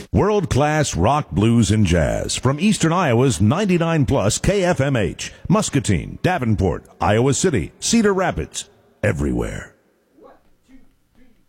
World-class rock, blues, and jazz from Eastern Iowa's 99 plus KFMH, Muscatine, Davenport, Iowa City, Cedar Rapids, everywhere.